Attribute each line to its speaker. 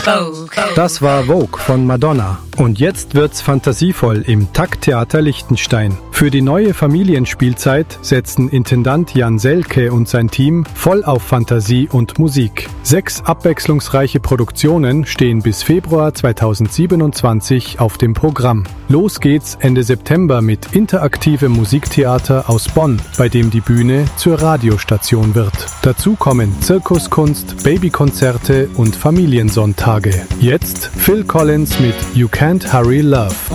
Speaker 1: Das war Vogue von Madonna. Und jetzt wird's fantasievoll im Takttheater Liechtenstein. Für die neue Familienspielzeit setzen Intendant Jan Selke und sein Team voll auf Fantasie und Musik. 6 abwechslungsreiche Produktionen stehen bis Februar 2027 auf dem Programm. Los geht's Ende September mit interaktivem Musiktheater aus Bonn, bei dem die Bühne zur Radiostation wird. Dazu kommen Zirkuskunst, Babykonzerte und Familiensonntage. Jetzt Phil Collins mit You Can't Hurry Love.